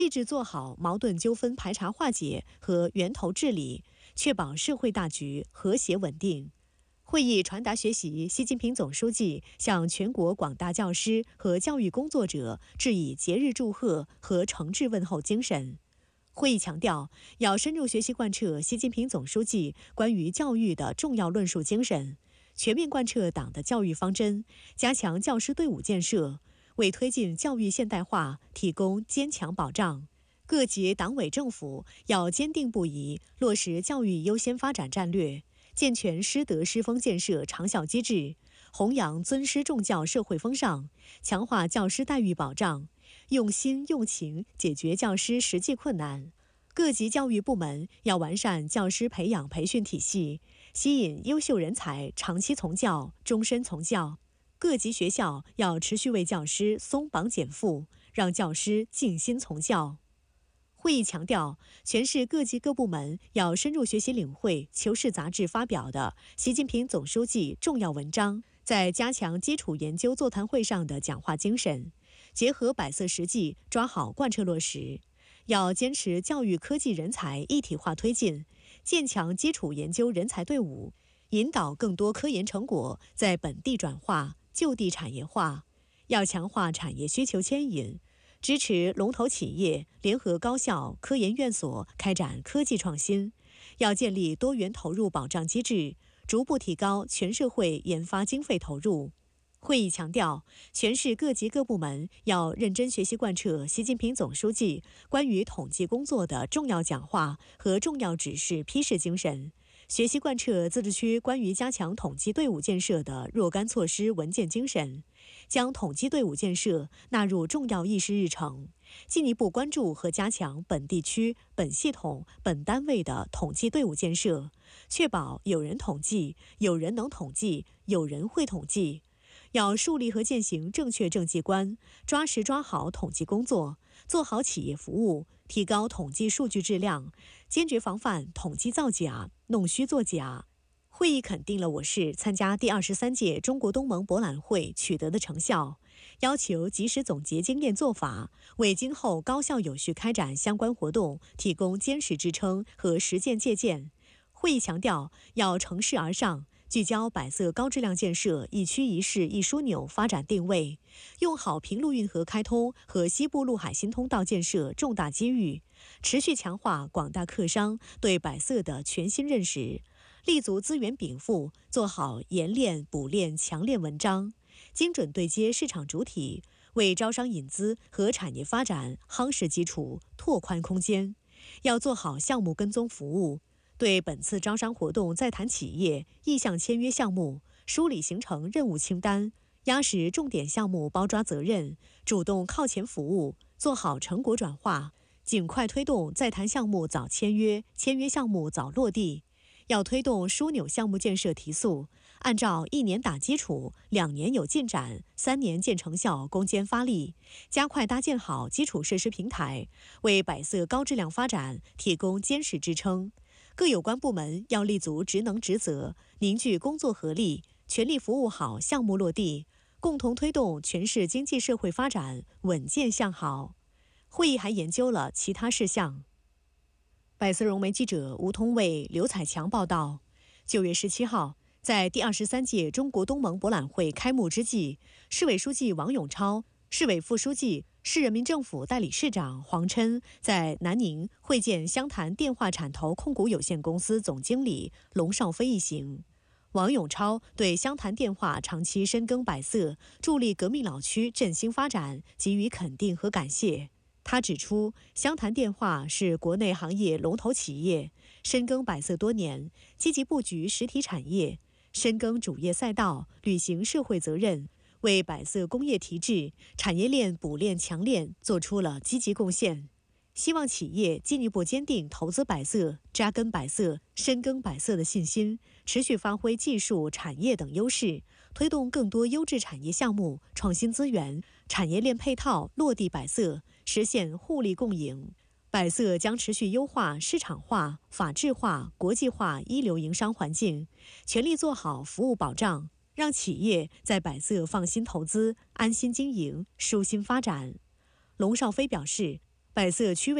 一直做好矛盾纠纷排查化解和源头治理，确保社会大局和谐稳定。会议传达学习习近平总书记向全国广大教师和教育工作者致以节日祝贺和诚挚问候精神。会议强调，要深入学习贯彻习近平总书记关于教育的重要论述精神，全面贯彻党的教育方针，加强教师队伍建设，为推进教育现代化提供坚强保障。各级党委政府要坚定不移落实教育优先发展战略，健全师德师风建设长效机制，弘扬尊师重教社会风尚，强化教师待遇保障，用心用情解决教师实际困难。各级教育部门要完善教师培养培训体系，吸引优秀人才长期从教、终身从教。各级学校要持续为教师松绑减负，让教师尽心从教。会议强调，全市各级各部门要深入学习领会《求是》杂志发表的习近平总书记重要文章在加强基础研究座谈会上的讲话精神，结合百色实际，抓好贯彻落实。要坚持教育科技人才一体化推进，建强基础研究人才队伍，引导更多科研成果在本地转化、就地产业化。要强化产业需求牵引，支持龙头企业联合高校、科研院所开展科技创新。要建立多元投入保障机制，逐步提高全社会研发经费投入。会议强调，全市各级各部门要认真学习贯彻习近平总书记关于统计工作的重要讲话和重要指示批示精神，学习贯彻自治区关于加强统计队伍建设的若干措施文件精神，将统计队伍建设纳入重要议事日程，进一步关注和加强本地区、本系统、本单位的统计队伍建设，确保有人统计、有人能统计、有人会统计。要树立和践行正确政绩观，抓实抓好统计工作，做好企业服务，提高统计数据质量，坚决防范统计造假、弄虚作假。会议肯定了我市参加第23届中国东盟博览会取得的成效，要求及时总结经验做法，为今后高效有序开展相关活动提供坚实支撑和实践借鉴。会议强调，要乘势而上，聚焦百色高质量建设一区一市一枢纽发展定位，用好平陆运河开通和西部陆海新通道建设重大机遇，持续强化广大客商对百色的全新认识，立足资源禀赋，做好研练、补练、强练文章，精准对接市场主体，为招商引资和产业发展夯实基础、拓宽空间。要做好项目跟踪服务，对本次招商活动在谈企业意向签约项目梳理形成任务清单，压实重点项目包抓责任，主动靠前服务，做好成果转化，尽快推动在谈项目早签约，签约项目早落地。要推动枢纽项目建设提速，按照1年打基础、2年有进展、3年见成效攻坚发力，加快搭建好基础设施平台，为百色高质量发展提供坚实支撑。各有关部门要立足职能职责，凝聚工作合力，全力服务好项目落地，共同推动全市经济社会发展稳健向好。会议还研究了其他事项。百色融媒记者吴通卫、刘彩强报道，9月17号，在第23届中国东盟博览会开幕之际，市委书记王永超、市委副书记、市人民政府代理市长黄琛在南宁会见湘潭电话铲头控股有限公司总经理龙少飞一行。王永超对湘潭电话长期深耕百色，助力革命老区振兴发展给予肯定和感谢。他指出，湘潭电话是国内行业龙头企业，深耕百色多年，积极布局实体产业，深耕主业赛道，履行社会责任，为百色工业提质、产业链补链强链做出了积极贡献。希望企业进一步坚定投资百色、扎根百色、深耕百色的信心，持续发挥技术、产业等优势，推动更多优质产业项目、创新资源、产业链配套落地百色，实现互利共赢。百色将持续优化市场化、法治化、国际化一流营商环境，全力做好服务保障，让企业在百色放心投资、安心经营、舒心发展。龙少飞表示， 百色区位